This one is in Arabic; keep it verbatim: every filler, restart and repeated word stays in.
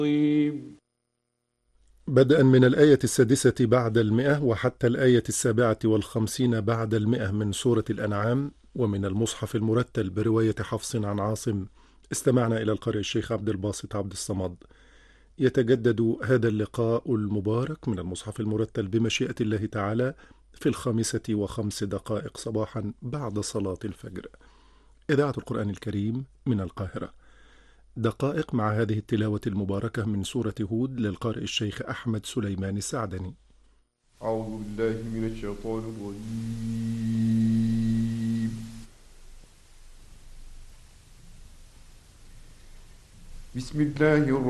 بدءا من الآية السادسة بعد المئة وحتى الآية السابعة والخمسين بعد المئة من سورة الأنعام، ومن المصحف المرتل برواية حفص عن عاصم، استمعنا إلى القارئ الشيخ عبد الباسط عبد الصمد. يتجدد هذا اللقاء المبارك من المصحف المرتل بمشيئة الله تعالى في الخامسة وخمس دقائق صباحا بعد صلاة الفجر. إذاعة القرآن الكريم من القاهرة. دقائق مع هذه التلاوة المباركة من سورة هود للقارئ الشيخ أحمد سليمان السعدني. أعوذ بالله من الشيطان الرجيم. بسم الله الرحمن